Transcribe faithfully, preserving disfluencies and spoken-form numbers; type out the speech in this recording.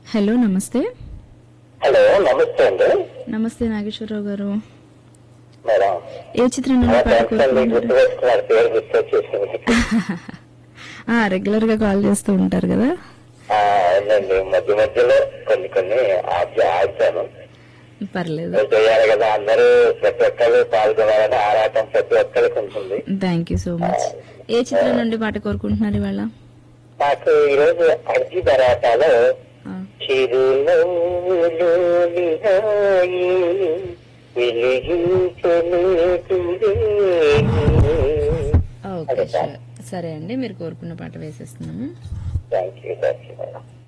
Hello నమస్తే. Hello నమస్తే అండి. నమస్తే నాగేశ్వరరావు గారు. మేడం ఏ చిత్రం నుండి పాట కోరుకుంటున్నారు? పేరు గుర్తొచ్చేసింది. రెగ్యులర్ గా కాల్ చేస్తూ ఉంటారు కదా. అవునండి, మధ్య మధ్యలో కొన్ని కొన్ని ఆచాను. పర్లేదు, చేయాలి కదా, అందరూ ప్రతి ఒక్కరు పాల్గొనాలని ఆరాటం ప్రతి ఒక్కరికి ఉంటుంది. Thank you so much. ఏ చిత్రం నుండి పాట కోరుకుంటున్నారు ఇవాళ? నాకు ఈరోజు అర్జీ బరాటాలో సరే అండి, మీరు కోరుకున్న పాట వేసేస్తున్నాము. Thank you.